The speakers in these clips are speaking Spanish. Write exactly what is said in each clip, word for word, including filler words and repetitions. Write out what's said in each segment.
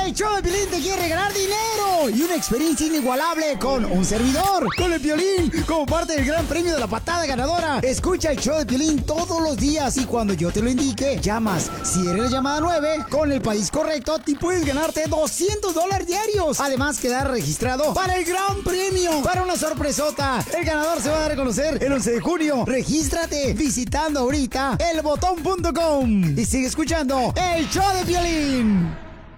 El show de Piolín te quiere regalar dinero y una experiencia inigualable con un servidor, con el Piolín, como parte del gran premio de la patada ganadora. Escucha el show de Piolín todos los días y cuando yo te lo indique, llamas. Si eres la llamada nueve, con el país correcto, te puedes ganarte doscientos dólares diarios. Además, quedar registrado para el gran premio, para una sorpresota. El ganador se va a dar a conocer el once de junio. Regístrate visitando ahorita el botón punto com y sigue escuchando el show de Piolín.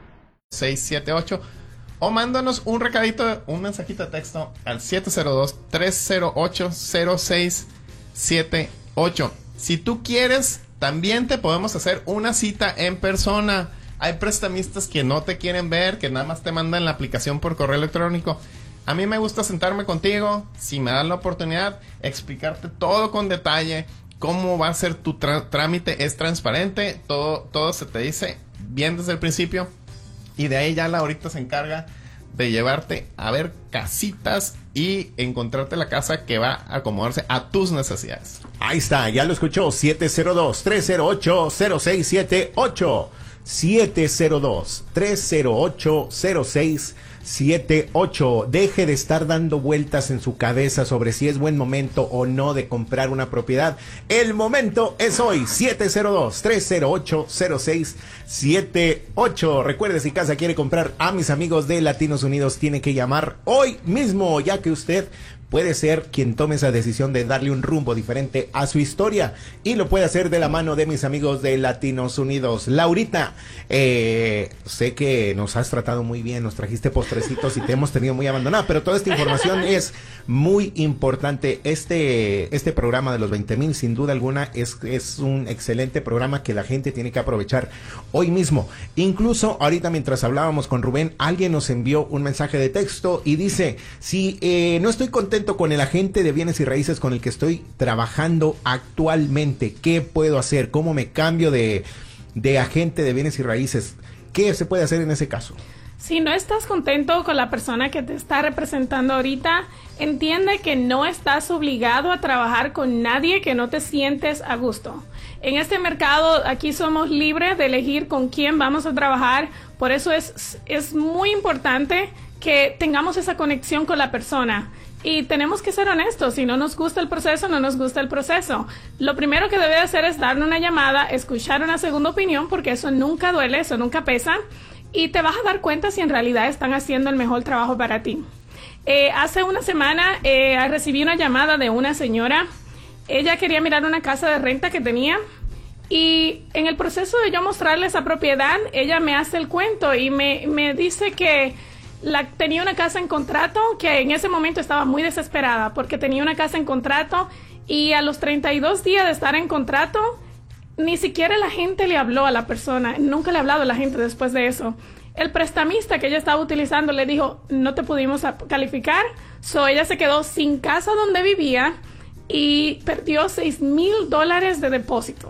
seis siete ocho o mándanos un recadito, un mensajito de texto al siete cero dos, tres cero ocho, cero seis siete ocho. Si tú quieres, también te podemos hacer una cita en persona. Hay prestamistas que no te quieren ver, que nada más te mandan la aplicación por correo electrónico. A mí me gusta sentarme contigo, si me das la oportunidad, explicarte todo con detalle, cómo va a ser tu trámite. Es transparente, todo, todo se te dice bien desde el principio. Y de ahí ya Laurita se encarga de llevarte a ver casitas y encontrarte la casa que va a acomodarse a tus necesidades. Ahí está, ya lo escuchó. siete cero dos, tres cero ocho, cero seis siete ocho. siete cero dos, tres cero ocho, cero seis siete ocho. Deje de estar dando vueltas en su cabeza sobre si es buen momento o no de comprar una propiedad. El momento es hoy. Siete cero dos, tres cero ocho, cero seis siete ocho. Recuerde, si casa quiere comprar a mis amigos de Latinos Unidos, tiene que llamar hoy mismo, ya que usted puede ser quien tome esa decisión de darle un rumbo diferente a su historia, y lo puede hacer de la mano de mis amigos de Latinos Unidos. Laurita, eh, sé que nos has tratado muy bien, nos trajiste postrecitos y te hemos tenido muy abandonada, pero toda esta información es muy importante. Este, este programa de los veinte mil, sin duda alguna, es, es un excelente programa que la gente tiene que aprovechar hoy mismo. Incluso ahorita, mientras hablábamos con Rubén, alguien nos envió un mensaje de texto y dice: si eh, no estoy contento con el agente de bienes y raíces con el que estoy trabajando actualmente, ¿qué puedo hacer? ¿Cómo me cambio de, de agente de bienes y raíces? ¿Qué se puede hacer en ese caso? Si no estás contento con la persona que te está representando ahorita, entiende que no estás obligado a trabajar con nadie que no te sientes a gusto. En este mercado, aquí somos libres de elegir con quién vamos a trabajar. Por eso es, es muy importante que tengamos esa conexión con la persona. Y tenemos que ser honestos. Si no nos gusta el proceso, no nos gusta el proceso. Lo primero que debe hacer es darle una llamada, escuchar una segunda opinión, porque eso nunca duele, eso nunca pesa. Y te vas a dar cuenta si en realidad están haciendo el mejor trabajo para ti. Eh, hace una semana eh, recibí una llamada de una señora. Ella quería mirar una casa de renta que tenía. Y en el proceso de yo mostrarle esa propiedad, ella me hace el cuento y me, me dice que La, tenía una casa en contrato, que en ese momento estaba muy desesperada porque tenía una casa en contrato y a los treinta y dos días de estar en contrato, ni siquiera la gente le habló a la persona, nunca le ha hablado a la gente después de eso. El prestamista que ella estaba utilizando le dijo: no te pudimos calificar, so ella se quedó sin casa donde vivía y perdió seis mil dólares de depósito.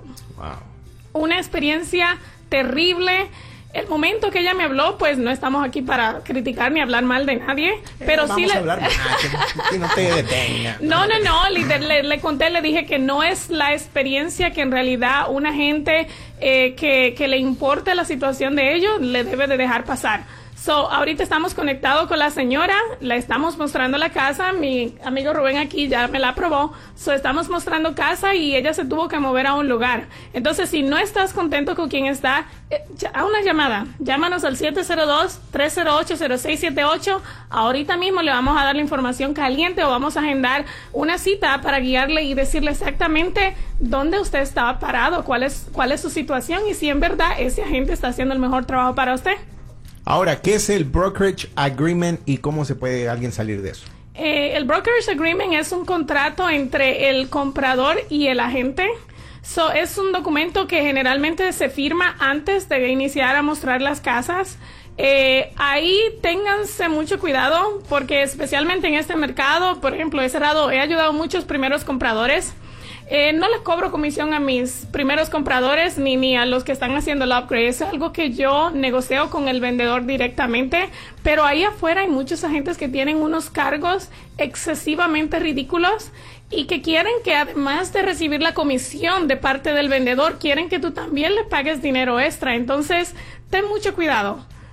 Wow. Una experiencia terrible. El momento que ella me habló, pues no estamos aquí para criticar ni hablar mal de nadie, eh, pero vamos sí le... a hablar mal, que, que no te detenga. No, no, no, le, le, le conté, le dije que no es la experiencia que en realidad una gente eh, que, que le importe la situación de ellos le debe de dejar pasar. So, ahorita estamos conectados con la señora, le estamos mostrando la casa, mi amigo Rubén aquí ya me la aprobó, so, estamos mostrando casa y ella se tuvo que mover a un lugar. Entonces, si no estás contento con quien está, eh, a una llamada, llámanos al siete cero dos, tres cero ocho, cero seis siete ocho, ahorita mismo le vamos a dar la información caliente o vamos a agendar una cita para guiarle y decirle exactamente dónde usted está parado, cuál es, cuál es su situación y si en verdad ese agente está haciendo el mejor trabajo para usted. Ahora, ¿qué es el Brokerage Agreement y cómo se puede alguien salir de eso? Eh, el Brokerage Agreement es un contrato entre el comprador y el agente. So, es un documento que generalmente se firma antes de iniciar a mostrar las casas. Eh, ahí ténganse mucho cuidado porque especialmente en este mercado, por ejemplo, he cerrado, he ayudado a muchos primeros compradores. Eh, no le cobro comisión a mis primeros compradores ni, ni a los que están haciendo el upgrade. Es algo que yo negocio con el vendedor directamente. Pero ahí afuera hay muchos agentes que tienen unos cargos excesivamente ridículos y que quieren que además de recibir la comisión de parte del vendedor, quieren que tú también le pagues dinero extra. Entonces, ten mucho cuidado.